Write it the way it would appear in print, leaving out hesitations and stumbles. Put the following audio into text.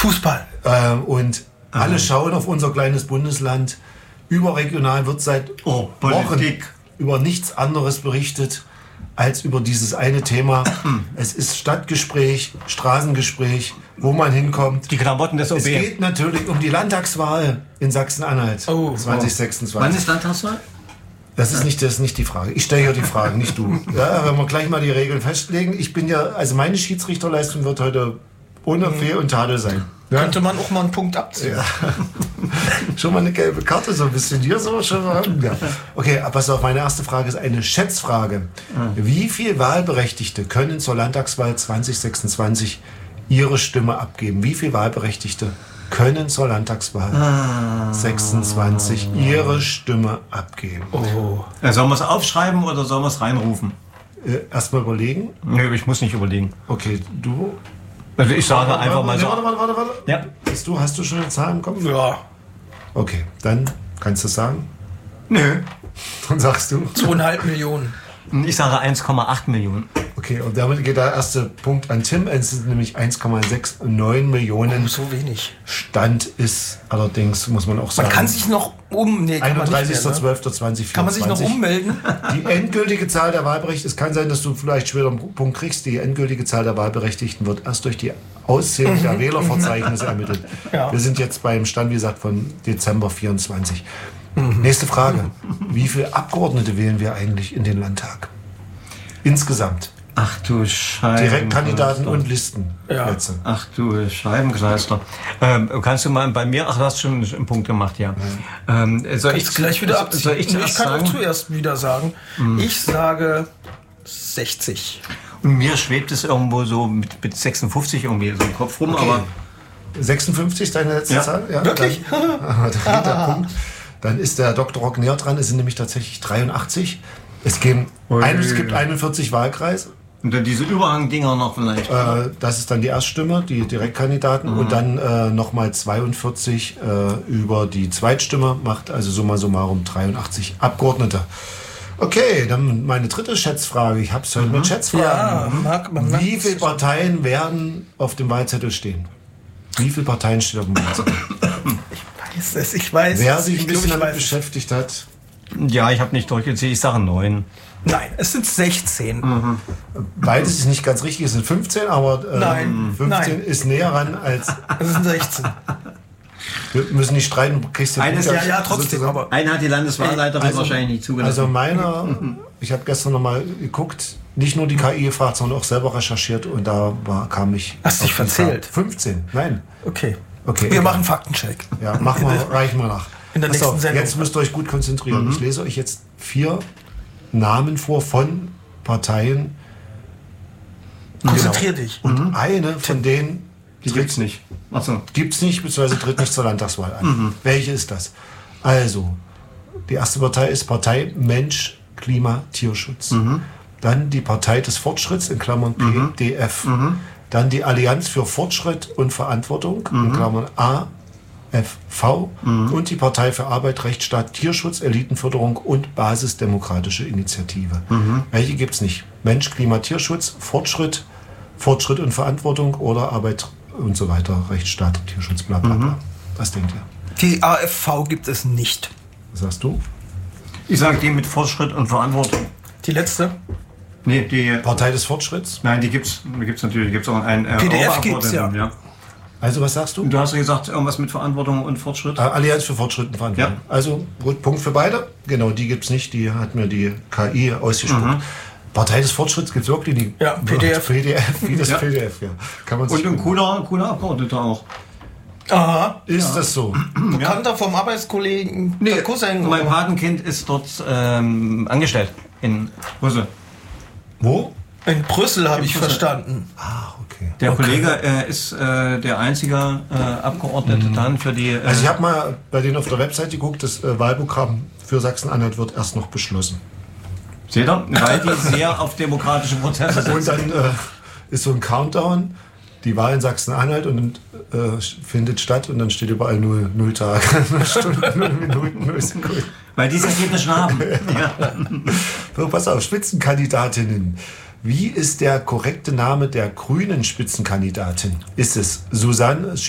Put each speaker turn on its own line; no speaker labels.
Fußball.
Und alle schauen auf unser kleines Bundesland. Überregional wird seit Wochen über nichts anderes berichtet als über dieses eine Thema. Es ist Stadtgespräch, Straßengespräch, wo man hinkommt.
Die Klamotten des OB.
Es geht natürlich um die Landtagswahl in Sachsen-Anhalt 2026.
Wann ist Landtagswahl?
Das ist nicht die Frage. Ich stelle ja die Fragen, nicht du. Ja, wenn wir gleich mal die Regeln festlegen. Meine Schiedsrichterleistung wird heute ohne Fehl und Tadel sein. Ja?
Könnte man auch mal einen Punkt abziehen.
Ja. Schon mal eine gelbe Karte, so ein bisschen hier so. Schon mal. Ja. Okay, pass auf, meine erste Frage ist eine Schätzfrage. Wie viele Wahlberechtigte können zur Landtagswahl 2026 ihre Stimme abgeben? Wie viele Wahlberechtigte können zur Landtagswahl 26 ihre Stimme abgeben?
Sollen wir es aufschreiben oder sollen wir es reinrufen?
Erstmal überlegen.
Nö, ich muss nicht überlegen.
Okay, du...
Also ich sage einfach mal so.
Warte.
Ja.
Hast du schon eine Zahl im Kopf?
Ja.
Okay, dann kannst du es sagen.
Nö.
Dann sagst du.
2,5 Millionen.
Ich sage 1,8 Millionen.
Okay, und damit geht der erste Punkt an Tim. Es sind nämlich 1,69 Millionen.
So wenig.
Stand ist allerdings, muss man auch sagen.
Man kann sich noch
31.12.2024.
Kann man sich noch ummelden?
Die endgültige Zahl der Wahlberechtigten, es kann sein, dass du vielleicht später einen Punkt kriegst, die endgültige Zahl der Wahlberechtigten wird erst durch die Auszählung der Wählerverzeichnisse ermittelt.
Ja.
Wir sind jetzt beim Stand, wie gesagt, von Dezember 24. Nächste Frage. Wie viele Abgeordnete wählen wir eigentlich in den Landtag? Insgesamt.
Ach du Scheibenkleister.
Direktkandidaten und Listenplätze.
Ach du Scheibenkleister. Kannst du mal bei mir, du hast schon einen Punkt gemacht, ja. Soll ich
gleich wieder abziehen? Ich kann auch zuerst wieder sagen. Ich sage 60.
Und mir schwebt es irgendwo so mit 56 irgendwie so im Kopf rum,
Okay.
aber
56 ist deine letzte Zahl? Ja,
Wirklich?
Der Punkt. Dann ist der Dr. Rock näher dran. Es sind nämlich tatsächlich 83. Es gibt 41 Wahlkreise.
Und dann diese Überhangdinger noch vielleicht.
Das ist dann die Erststimme, die Direktkandidaten. Und dann nochmal 42 über die Zweitstimme. Macht also summa summarum 83 Abgeordnete. Okay, dann meine dritte Schätzfrage. Ich habe es heute mit Schätzfragen.
Ja,
Wie viele Parteien werden auf dem Wahlzettel stehen? Wie viele Parteien stehen auf dem Wahlzettel?
Ich weiß.
Wer sich ein bisschen damit beschäftigt hat.
Ja, ich habe nicht durchgezählt. Ich sage 9.
Nein, es sind 16.
Beides ist nicht ganz richtig, es sind 15, aber
Nein,
15 ist näher ran als...
Es sind 16.
Wir müssen nicht streiten, kriegst du
trotzdem. Aber
Einer hat die Landeswahlleiterin wahrscheinlich nicht zugelassen.
Also ich habe gestern nochmal geguckt, nicht nur die KI gefragt, sondern auch selber recherchiert und da kam ich...
Hast du dich verzählt?
15, nein.
Okay.
Wir
machen Faktencheck.
Ja, reichen wir nach.
In der nächsten Sendung.
Jetzt müsst ihr euch gut konzentrieren. Ich lese euch jetzt 4 Namen vor von Parteien.
Konzentrier dich.
Und eine von denen
gibt's nicht. Achso.
Gibt's nicht, beziehungsweise tritt nicht zur Landtagswahl an. Welche ist das? Also, die erste Partei ist Partei Mensch, Klima, Tierschutz. Dann die Partei des Fortschritts, in Klammern PDF. Dann die Allianz für Fortschritt und Verantwortung, in Klammern AFV. Und die Partei für Arbeit, Rechtsstaat, Tierschutz, Elitenförderung und Basisdemokratische Initiative. Welche gibt es nicht? Mensch, Klima, Tierschutz, Fortschritt und Verantwortung oder Arbeit und so weiter, Rechtsstaat, Tierschutz, bla bla bla. Was denkt ihr?
Die AFV gibt es nicht.
Was sagst du?
Ich sage die mit Fortschritt und Verantwortung.
Die letzte?
Nee, die
Partei des Fortschritts?
Nein, die gibt's natürlich. Die gibt's auch einen
PDF gibt's ja.
Also was sagst du?
Du hast ja gesagt, irgendwas mit Verantwortung und Fortschritt.
Allianz für Fortschritt und Verantwortung. Ja. Also gut, Punkt für beide. Genau, die gibt's nicht. Die hat mir die KI ausgespuckt. Partei des Fortschritts gibt es wirklich die
PDF.
Wie das PDF, ja. Kann man
und ein cooler Abgeordneter auch.
Aha.
Ist das so?
Bekannter vom Arbeitskollegen.
Nee, mein Patenkind ist dort angestellt in Brüssel.
Wo?
In Brüssel habe ich verstanden.
Ah, okay.
Der Kollege ist der einzige Abgeordnete dann für die...
Also ich habe mal bei denen auf der Website geguckt, das Wahlprogramm für Sachsen-Anhalt wird erst noch beschlossen.
Seht ihr? Weil die sehr auf demokratische Prozesse sind.
Und dann ist so ein Countdown, die Wahl in Sachsen-Anhalt und findet statt und dann steht überall 0 Tage, 0 Stunden, 0 Minuten, 0 Sekunden.
Weil die das Ergebnis schon haben. Ja.
So, pass auf, Spitzenkandidatinnen. Wie ist der korrekte Name der grünen Spitzenkandidatin? Ist es Susanne